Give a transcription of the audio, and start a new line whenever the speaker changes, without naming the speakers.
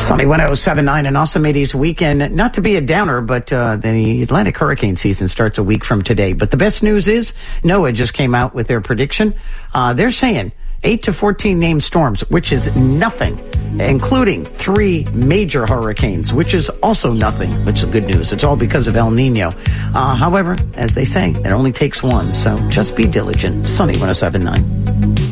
Sunny 107.9 and also Matey's weekend. Not to be a downer, but the Atlantic hurricane season starts a week from today. But the best news is NOAA just came out with their prediction. They're saying 8 to 14 named storms, which is nothing, including 3 major hurricanes, which is also nothing, which is good news. It's all because of El Nino. However, as they say, it only takes one. So just be diligent. Sunny 107.9.